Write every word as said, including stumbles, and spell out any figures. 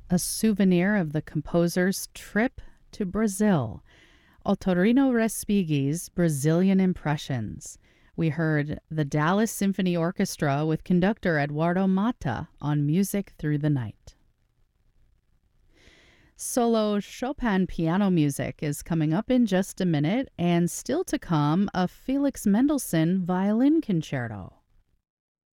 a souvenir of the composer's trip to Brazil. Otorino Respighi's Brazilian Impressions. We heard the Dallas Symphony Orchestra with conductor Eduardo Mata on Music Through the Night. Solo Chopin piano music is coming up in just a minute, and still to come, a Felix Mendelssohn violin concerto.